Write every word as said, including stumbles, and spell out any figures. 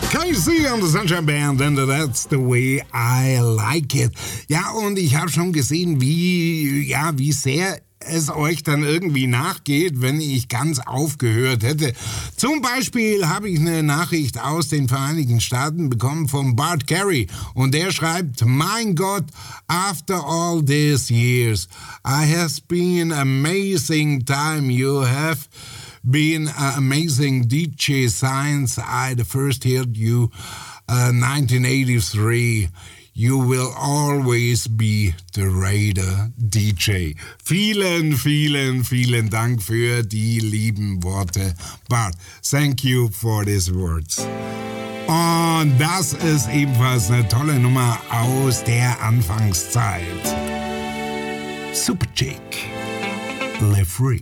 K C and the Sunshine Band, and that's the way I like it. Ja, und ich habe schon gesehen, wie, ja, wie sehr es euch dann irgendwie nachgeht, wenn ich ganz aufgehört hätte. Zum Beispiel habe ich eine Nachricht aus den Vereinigten Staaten bekommen von Bart Carey und der schreibt: Mein Gott, after all these years, I has been amazing time. You have been an amazing D J since I first heard you uh, nineteen eighty-three. You will always be the Raider D J. Vielen, vielen, vielen Dank für die lieben Worte, Bart. Thank you for these words. Und das ist ebenfalls eine tolle Nummer aus der Anfangszeit. Super Chick, Live Free.